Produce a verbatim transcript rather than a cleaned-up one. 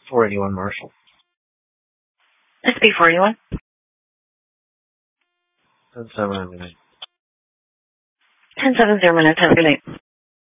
four eighty-one Marshall. S B four eighty-one. ten seven ninety-nine. ten seven zero minutes. Have a good night.